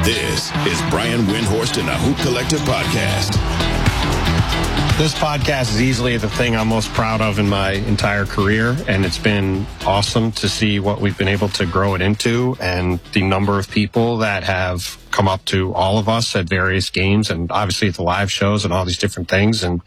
This is Brian Windhorst and the Hoop Collective Podcast. This podcast is easily the thing I'm most proud of in my entire career, and it's been awesome to see what we've been able to grow it into and the number of people that have come up to all of us at various games and obviously at the live shows and all these different things, and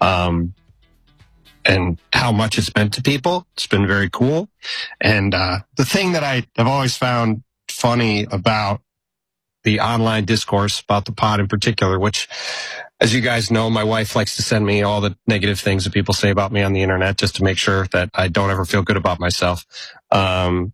how much it's meant to people. It's been very cool. And the thing that I have always found funny about the online discourse about the pod in particular, which, as you guys know, my wife likes to send me all the negative things that people say about me on the internet just to make sure that I don't ever feel good about myself. The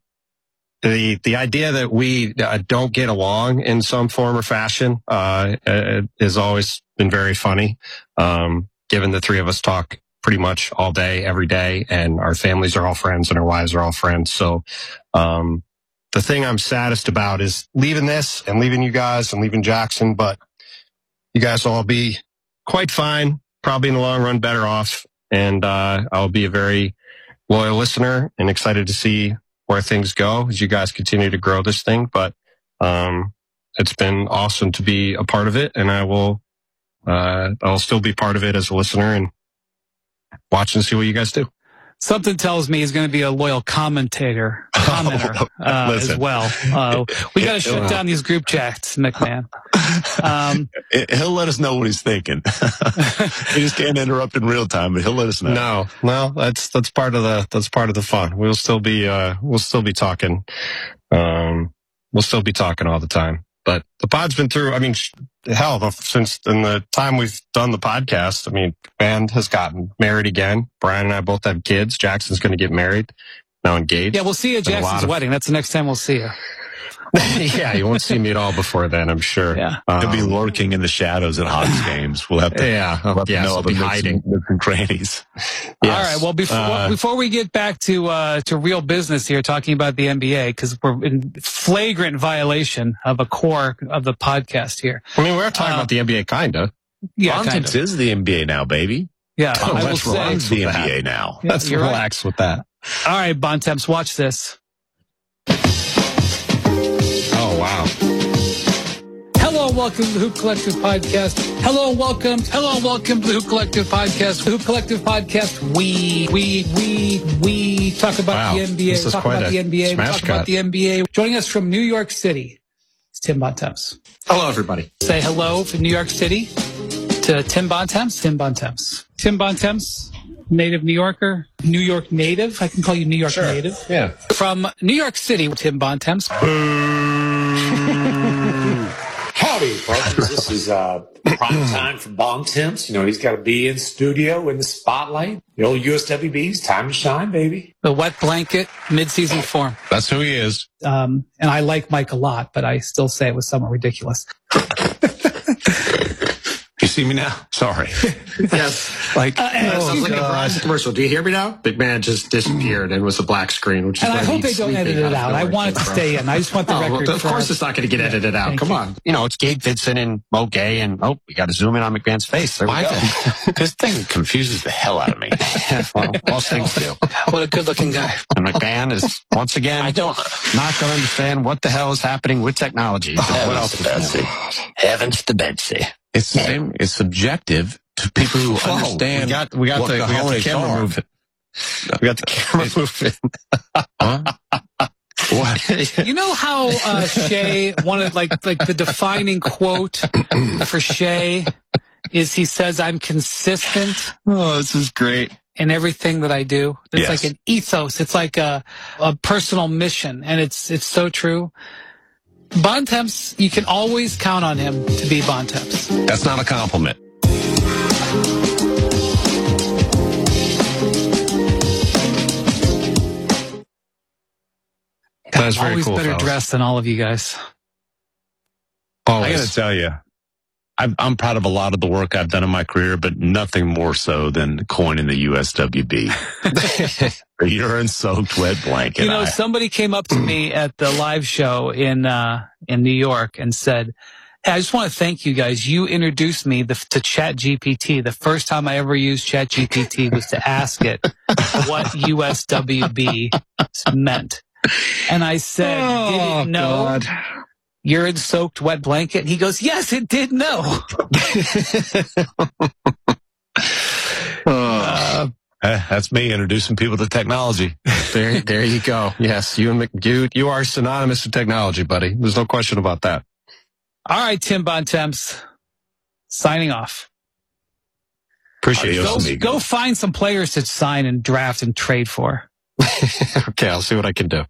idea that we don't get along in some form or fashion has always been very funny, given the three of us talk pretty much all day, every day, and our families are all friends and our wives are all friends. So the thing I'm saddest about is leaving this and leaving you guys and leaving Jackson, but you guys will all be quite fine, probably in the long run better off, and I'll be a very loyal listener and excited to see where things go as you guys continue to grow this thing. But it's been awesome to be a part of it, and I'll still be part of it as a listener and watch and see what you guys do. Something tells me he's going to be a loyal commenter as well. We got to shut down these group chats, McMahon. He'll let us know what he's thinking. We just can't interrupt in real time, but he'll let us know. No, well, that's part of the fun. We'll still be talking. We'll still be talking all the time. But the pod's been through, I mean, since in the time we've done the podcast, I mean, band has gotten married again. Brian and I both have kids. Jackson's going to get married, now engaged. Yeah, we'll see you at Jackson's wedding. That's the next time we'll see you. Yeah, you won't see me at all before then, I'm sure. Yeah. He'll be lurking in the shadows at Hawks games. We'll have to know I'll be hiding. Some crannies. Yes. All right, well, before we get back to real business here, talking about the NBA, because we're in flagrant violation of a core of the podcast here. I mean, we're talking about the NBA, kinda. Yeah, Bontemps is the NBA now, baby. Yeah, I will say say the NBA now. Yeah, let's relax with that. All right, Bontemps, watch this. Oh, wow. Hello and welcome to the Hoop Collective Podcast. Hello and welcome to the Hoop Collective Podcast. The Hoop Collective Podcast, we talk about the NBA. Talk about the NBA. Talk about the NBA. Joining us from New York City is Tim Bontemps. Hello, everybody. Say hello from New York City to Tim Bontemps. Tim Bontemps, native New Yorker, New York native. I can call you New York native. Yeah. From New York City, Tim Bontemps. Howdy, partners. This is prime time for Bontemps. You know, he's got to be in studio in the spotlight. The old USWB's time to shine, baby. The wet blanket, mid-season form. That's who he is. And I like Mike a lot, but I still say it was somewhat ridiculous. You see me now? Sorry. Yes. Like, sounds like a Verizon commercial. Do you hear me now? Big man just disappeared and it was a black screen, which is and I hope they don't edit it out. I want it to stay in. I just want the record. Of course it's not going to get edited out. Come on. You know, it's Gabe Vincent and Mo Gay and, we got to zoom in on McMahon's face. There we go. This thing confuses the hell out of me. Well, most things do. What a good-looking guy. And McMahon is, once again, not going to understand what the hell is happening with technology. So what else is Betsy? Heavens to Betsy. It's the same. It's subjective to people who understand. We got the camera moving. We got the camera moving. Huh? What? You know how Shea wanted like the defining quote for Shea is he says I'm consistent. Oh, this is great. In everything that I do. It's yes. like an ethos. It's like a personal mission, and it's so true. Bontemps, you can always count on him to be Bontemps. That's not a compliment. That's very always cool. Better fellas. dressed than all of you guys. Always. I got to tell you, I'm proud of a lot of the work I've done in my career, but nothing more so than coining the USWB. You're in soaked wet blanket. You know, somebody came up to me at the live show in New York and said, "Hey, I just want to thank you guys. You introduced me to ChatGPT. The first time I ever used ChatGPT was to ask it what USWB meant." And I said, "Did it know urine-soaked wet blanket? And he goes, yes, it did know. That's me introducing people to technology. There you go. Yes, you are synonymous with technology, buddy. There's no question about that. All right, Tim Bontemps, signing off. Appreciate it. Go find some players to sign and draft and trade for. Okay, I'll see what I can do.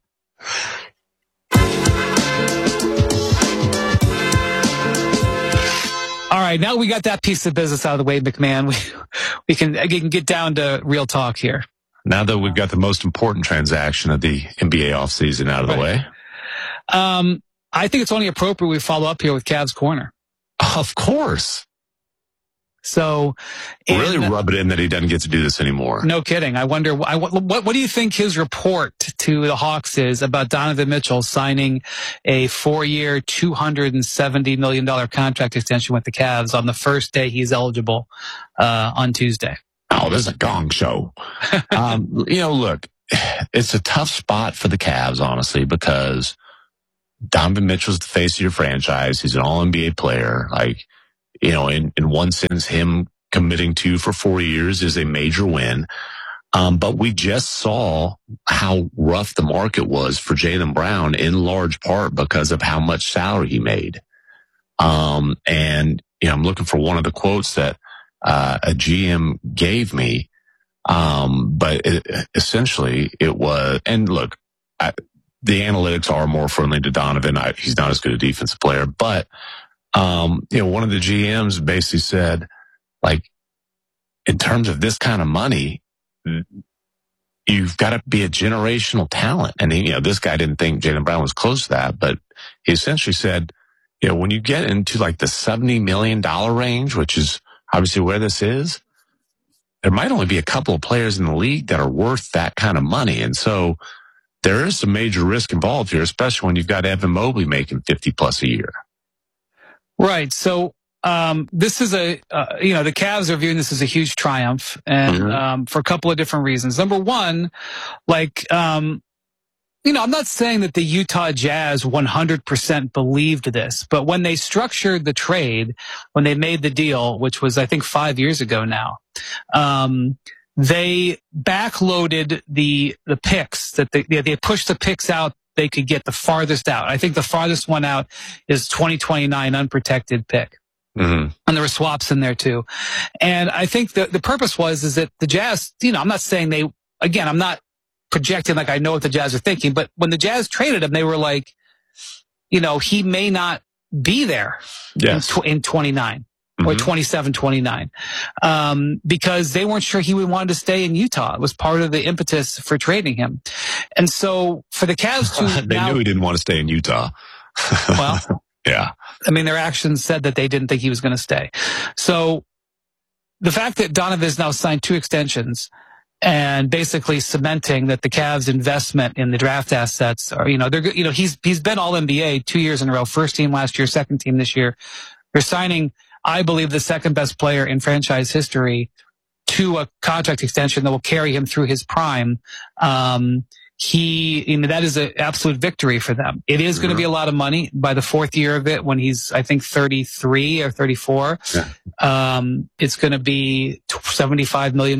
All right, now we got that piece of business out of the way, McMahon. We can get down to real talk here. Now that we've got the most important transaction of the NBA offseason out of the way. I think it's only appropriate we follow up here with Cavs Corner. Of course. So, really rub it in that he doesn't get to do this anymore. No kidding. I wonder what do you think his report to the Hawks is about Donovan Mitchell signing a 4-year, $270 million contract extension with the Cavs on the first day he's eligible on Tuesday? Oh, this is a gong show. Look, it's a tough spot for the Cavs, honestly, because Donovan Mitchell's the face of your franchise. He's an all-NBA player. In one sense, him committing to you for 4 years is a major win. But we just saw how rough the market was for Jaylen Brown in large part because of how much salary he made. I'm looking for one of the quotes that a GM gave me. Essentially it was, and look, the analytics are more friendly to Donovan. He's not as good a defensive player, but one of the GMs basically said, in terms of this kind of money, you've got to be a generational talent. And this guy didn't think Jaylen Brown was close to that, but he essentially said, when you get into the $70 million range, which is obviously where this is, there might only be a couple of players in the league that are worth that kind of money. And so there is some major risk involved here, especially when you've got Evan Mobley making 50 plus a year. Right. So, this is the Cavs are viewing this as a huge triumph, and for a couple of different reasons. Number one, I'm not saying that the Utah Jazz 100% believed this, but when they structured the trade, when they made the deal, which was, I think, 5 years ago now, they backloaded the picks that they pushed the picks out. They could get the farthest out. I think the farthest one out is 2029 unprotected pick. Mm-hmm. And there were swaps in there too. And I think the purpose is that the Jazz, I'm not saying I'm not projecting like I know what the Jazz are thinking, but when the Jazz traded him, they were like, he may not be there in 29. Or 27, 29. Because they weren't sure he would want to stay in Utah. It was part of the impetus for trading him. And so for the Cavs to they knew he didn't want to stay in Utah. Well, yeah. Their actions said that they didn't think he was going to stay. So the fact that Donovan has now signed 2 extensions and basically cementing that the Cavs' investment in the draft assets are, he's been all NBA 2 years in a row, first team last year, second team this year. They're signing, I believe, the second best player in franchise history to a contract extension that will carry him through his prime. That is an absolute victory for them. It is going to be a lot of money by the 4th year of it when he's, I think, 33 or 34. Yeah. It's going to be $75 million.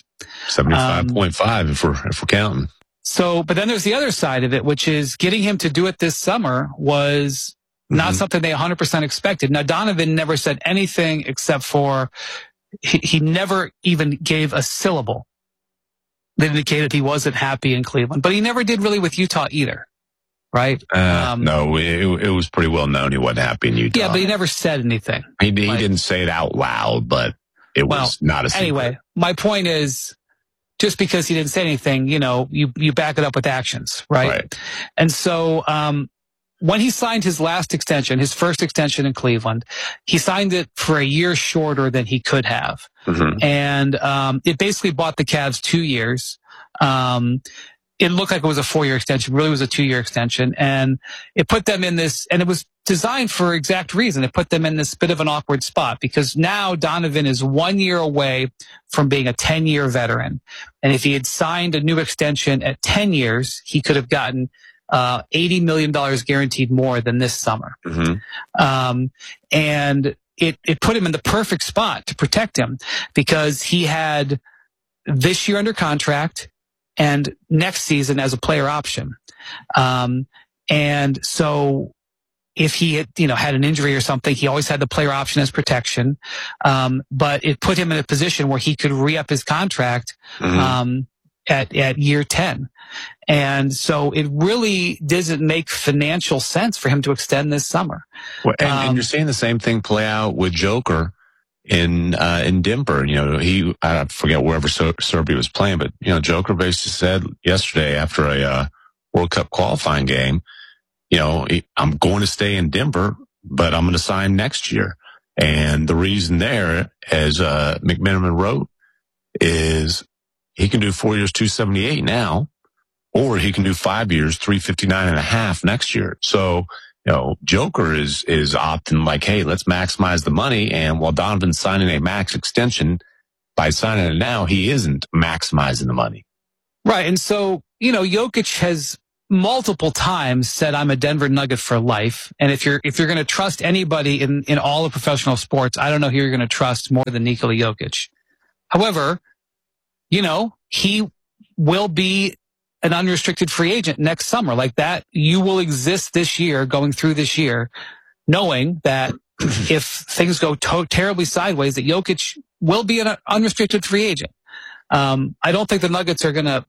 75.5 if we're counting. So, but then there's the other side of it, which is getting him to do it this summer was not something they 100% expected. Now, Donovan never said anything except for he never even gave a syllable that indicated he wasn't happy in Cleveland. But he never did really with Utah either, right? No, it was pretty well known he wasn't happy in Utah. Yeah, but he never said anything. He didn't say it out loud, but it was not a secret. Anyway, my point is, just because he didn't say anything, you back it up with actions, right? And so, when he signed his last extension, his first extension in Cleveland, he signed it for a year shorter than he could have. Mm-hmm. And it basically bought the Cavs 2 years. It looked like it was a 4-year extension, really was a 2-year extension. And it put them in this, and it was designed for exact reason. It put them in this bit of an awkward spot because now Donovan is 1 year away from being a 10-year veteran. And if he had signed a new extension at 10 years, he could have gotten $80 million guaranteed more than this summer. Mm-hmm. And it put him in the perfect spot to protect him because he had this year under contract and next season as a player option. And so if he had, had an injury or something, he always had the player option as protection. But it put him in a position where he could re-up his contract, at year 10. And so it really doesn't make financial sense for him to extend this summer. Well, and you're seeing the same thing play out with Joker in Denver. I forget wherever Serbia was playing, but, Joker basically said yesterday after a World Cup qualifying game, I'm going to stay in Denver, but I'm going to sign next year. And the reason there, as McMenamin wrote, is he can do 4 years, 278 now, or he can do 5 years, 359.5 next year. So, Joker is opting like, hey, let's maximize the money. And while Donovan's signing a max extension, by signing it now, he isn't maximizing the money. Right. And so, Jokic has multiple times said, I'm a Denver Nugget for life. And if you're going to trust anybody in all of professional sports, I don't know who you're going to trust more than Nikola Jokic. However, he will be an unrestricted free agent next summer. Like that, you will exist this year, going through this year, knowing that if things go terribly sideways, that Jokic will be an unrestricted free agent. I don't think the Nuggets are going to,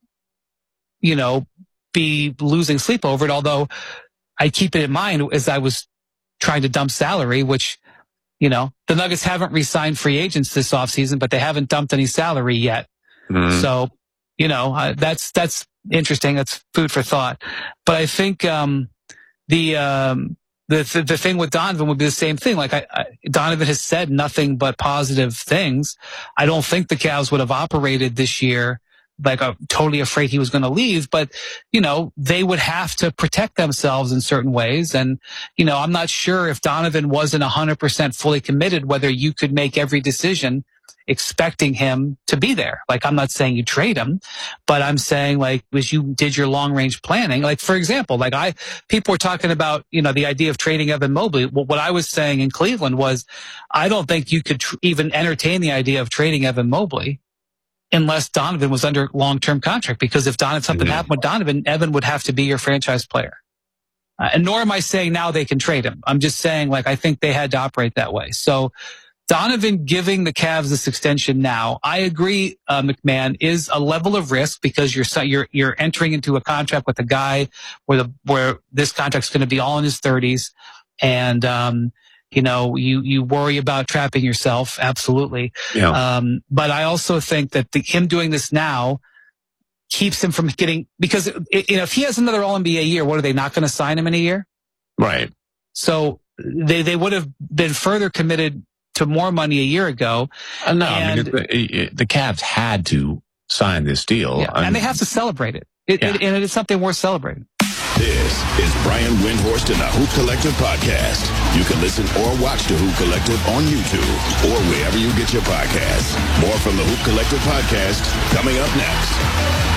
be losing sleep over it, although I keep it in mind as I was trying to dump salary, which, the Nuggets haven't re-signed free agents this offseason, but they haven't dumped any salary yet. Mm-hmm. So, that's interesting. That's food for thought. But I think the thing with Donovan would be the same thing. Like Donovan has said nothing but positive things. I don't think the Cavs would have operated this year like totally afraid he was going to leave, but they would have to protect themselves in certain ways. And I'm not sure if Donovan wasn't 100% fully committed, whether you could make every decision expecting him to be there. Like, I'm not saying you trade him, but I'm saying, like, as you did your long range planning, like, for example, people were talking about, the idea of trading Evan Mobley. Well, what I was saying in Cleveland was, I don't think you could even entertain the idea of trading Evan Mobley unless Donovan was under long-term contract, because if something happened with Donovan, Evan would have to be your franchise player. And nor am I saying now they can trade him. I'm just saying, I think they had to operate that way. So Donovan giving the Cavs this extension now, I agree, McMahon, is a level of risk because you're entering into a contract with a guy where this contract's going to be all in his 30s, and you worry about trapping yourself. Absolutely. Yeah. But I also think that him doing this now keeps him from getting, because if he has another All-NBA year, what are they not going to sign him in a year? Right. So they would have been further committed to more money a year ago. No, the Cavs had to sign this deal. Yeah, and they have to celebrate it. And it is something worth celebrating. This is Brian Windhorst and the Hoop Collective podcast. You can listen or watch the Hoop Collective on YouTube or wherever you get your podcasts. More from the Hoop Collective podcast coming up next.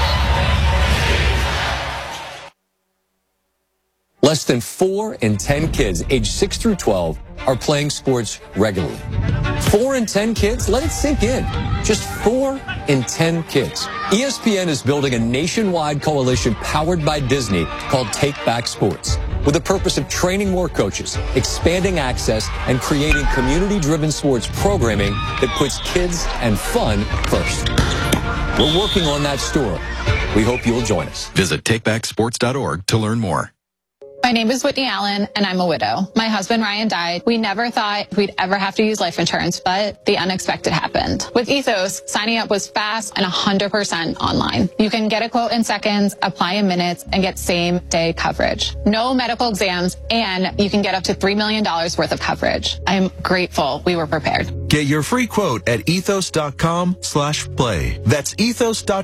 Less than 4 in 10 kids aged 6 through 12 are playing sports regularly. 4 in 10 kids? Let it sink in. Just 4 in 10 kids. ESPN is building a nationwide coalition powered by Disney called Take Back Sports, with the purpose of training more coaches, expanding access, and creating community-driven sports programming that puts kids and fun first. We're working on that story. We hope you'll join us. Visit takebacksports.org to learn more. My name is Whitney Allen, and I'm a widow. My husband, Ryan, died. We never thought we'd ever have to use life insurance, but the unexpected happened. With Ethos, signing up was fast and 100% online. You can get a quote in seconds, apply in minutes, and get same-day coverage. No medical exams, and you can get up to $3 million worth of coverage. I'm grateful we were prepared. Get your free quote at ethos.com/play. That's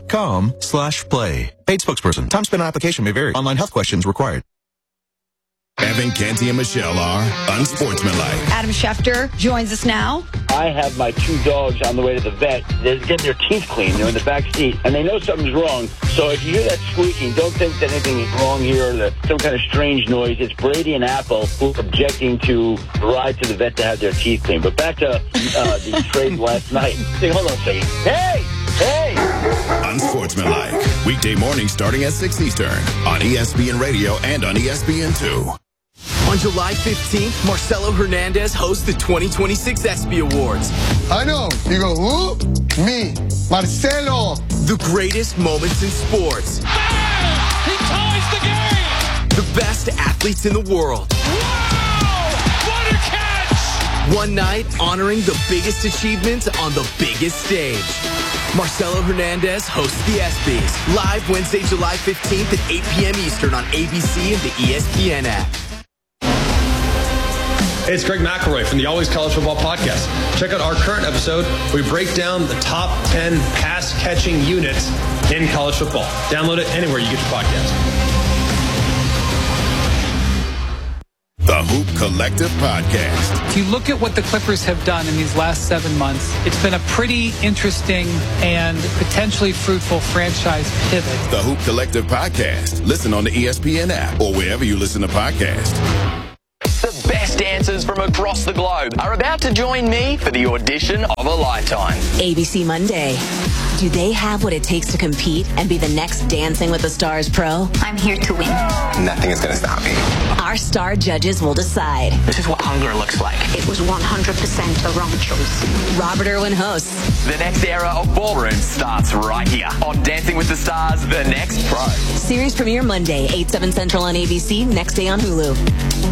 ethos.com/play. Paid spokesperson. Time spent on application may vary. Online health questions required. Evan, Canty, and Michelle are unsportsmanlike. Adam Schefter joins us now. I have my 2 dogs on the way to the vet. They're getting their teeth cleaned. They're in the back seat, and they know something's wrong. So if you hear that squeaking, don't think that anything is wrong here or some kind of strange noise. It's Brady and Apple who are objecting to the ride to the vet to have their teeth cleaned. But back to the trade last night. Hey, hold on a second. Hey! Unsportsmanlike. Weekday mornings starting at 6 Eastern on ESPN Radio and on ESPN2. On July 15th, Marcelo Hernandez hosts the 2026 ESPY Awards. I know. You go, who? Me, Marcelo. The greatest moments in sports. Bang! He ties the game! The best athletes in the world. Wow! What a catch! One night honoring the biggest achievements on the biggest stage. Marcelo Hernandez hosts the ESPYs. Live Wednesday, July 15th at 8 p.m. Eastern on ABC and the ESPN app. Hey, it's Greg McElroy from the Always College Football Podcast. Check out our current episode where we break down the top 10 pass-catching units in college football. Download it anywhere you get your podcast. The Hoop Collective Podcast. If you look at what the Clippers have done in these last 7 months, it's been a pretty interesting and potentially fruitful franchise pivot. The Hoop Collective Podcast. Listen on the ESPN app or wherever you listen to podcasts. The best dancers from across the globe are about to join me for the audition of a lifetime. ABC Monday. Do they have what it takes to compete and be the next Dancing with the Stars pro? I'm here to win. Nothing is going to stop me. Our star judges will decide. This is what hunger looks like. It was 100% the wrong choice. Robert Irwin hosts. The next era of ballroom starts right here on Dancing with the Stars, The Next Pro. Series premiere Monday, 8/7 Central on ABC, next day on Hulu.